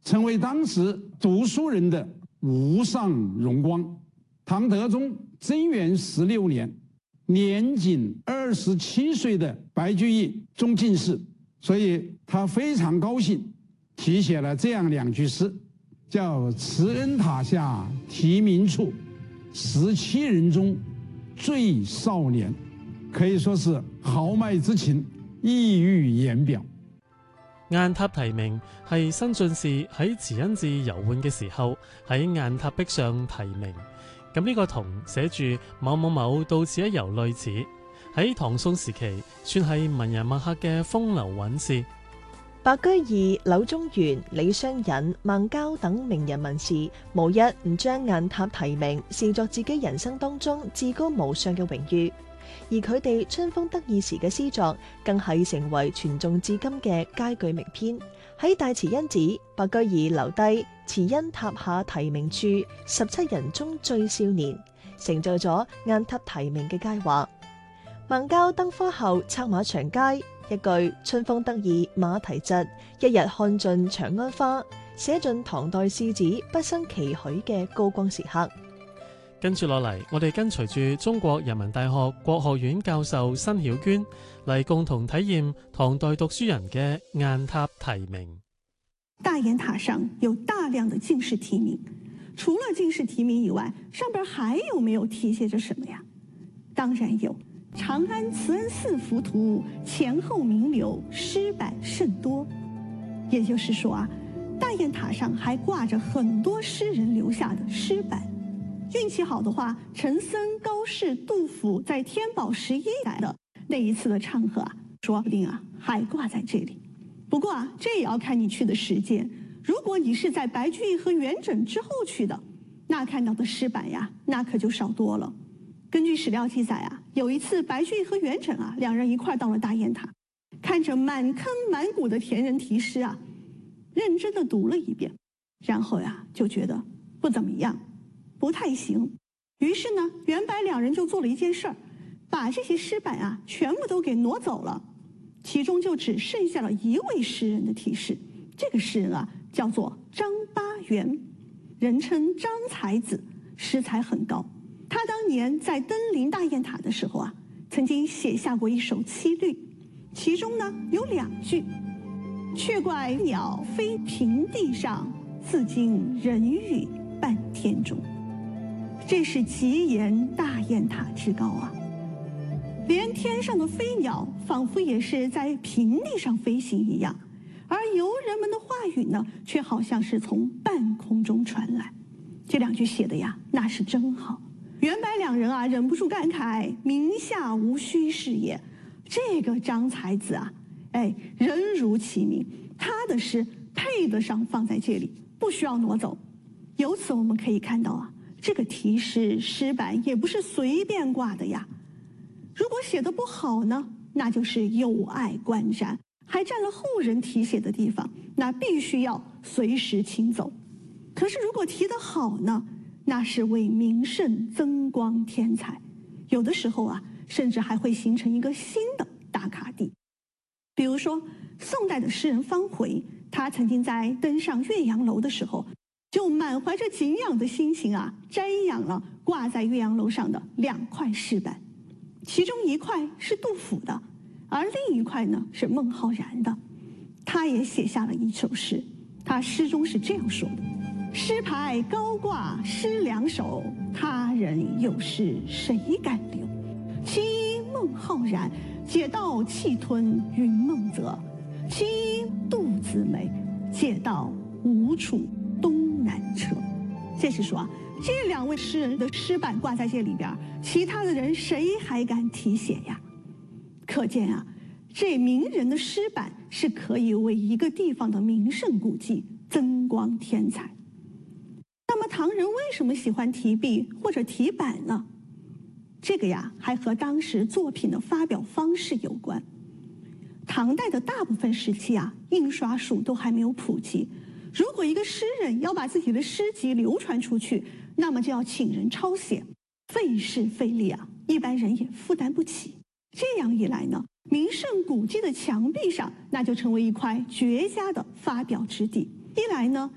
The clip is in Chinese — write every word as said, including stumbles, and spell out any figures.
成为当时读书人的无上荣光。唐德宗贞元十六年，年仅二十七岁的白居易中进士，所以他非常高兴，题写了这样两句诗，叫“慈恩塔下题名处，十七人中最少年”，可以說是豪邁之情溢於言表。 雁塔題名係新進士喺慈恩寺遊玩嘅時候喺雁塔壁上題名。咁呢個同寫住某某某到此一遊類似，喺唐宋時期算係文人墨客嘅風流韻事。 白居易、柳宗元、李商隱、孟郊等名人文士，無一唔將雁塔題名視作自己人生當中至高無上嘅榮譽。而佢哋春風得意時嘅詩作，更係成為傳頌至今嘅佳句名篇。喺大慈恩寺，白居易留低慈恩塔下題名處，十七人中最少年，成就咗雁塔題名嘅佳話。孟郊登科後策馬長街，一句春風得意馬蹄疾，一日看盡長安花，寫盡唐代士子畢生期許嘅高光時刻。 跟住落嚟，我哋跟隨住中國人民大學國學院教授辛曉娟嚟共同體驗唐代讀書人嘅雁塔題名。 大雁塔上有大量的進士題名，除了進士題名以外，上邊還有沒有題寫着什麼呀？當然有，長安慈恩寺浮圖，前後名流，詩版甚多。也就是說啊，大雁塔上還掛着很多詩人留下的詩版。運氣好的話，陳森、高適、杜甫在天寶十一來的那一次的唱和啊，說不定啊還掛在這裡。不過啊，這也要看你去的時間。如果你是在白居易和元稹之後去的，那看到的詩版呀，那可就少多了。根據史料記載啊，有一次白居易和元稹啊兩人一塊到了大雁塔，看着滿坑滿谷的田人題詩啊，認真的讀了一遍，然後呀就覺得不怎麼樣。不太行，於是呢，元白兩人就做了一件事兒，把這些詩版啊全部都給挪走了，其中就只剩下了一位詩人的題詩。這個詩人啊叫做張八元，人稱張才子，詩才很高。他當年在登臨大雁塔的時候啊，曾經寫下過一首七律，其中呢有兩句：卻怪鳥飛平地上，自驚人語半天中。這是極言大雁塔之高啊！連天上的飛鳥仿佛也是在平地上飛行一樣，而遊人們的話語呢，卻好像是從半空中傳來。這兩句寫的呀，那是真好。元白兩人啊，忍不住感慨：名下無虛事也。這個張才子啊，哎，人如其名，他的詩配得上放在這裡，不需要挪走。由此我們可以看到啊，這個題詩詩版也不是隨便掛的呀。如果寫得不好呢，那就是有礙觀瞻，還佔了後人題寫的地方，那必須要隨時清走。可是如果題得好呢，那是為名勝增光添彩，有的時候啊，甚至還會形成一個新的打卡地。比如說宋代的詩人方回，他曾經在登上岳陽樓的時候，就滿懷着敬仰的心情啊，瞻仰了掛在岳陽樓上的兩塊詩版，其中一塊是杜甫的，而另一塊呢是孟浩然的。他也寫下了一首詩，他詩中是這樣說的：詩牌高掛詩兩首，他人有詩誰敢留？其一孟浩然，解道氣吞雲夢澤；其一杜子美，解道吳楚東南車。這是說啊，這兩位詩人的詩版掛在這裡邊，其他的人誰還敢題寫呀？可見啊，這名人的詩版是可以為一個地方的名勝古蹟增光添彩。那麼唐人為什麼喜歡題壁或者題版呢？這個呀，還和當時作品的發表方式有關。唐代的大部分時期啊，印刷術都還沒有普及。如果一個詩人要把自己的詩集流傳出去，那麼就要請人抄寫，費時費力啊，一般人也負擔不起。這樣一來呢，名勝古蹟的牆壁上，那就成為一塊絕佳的發表之地。一來呢，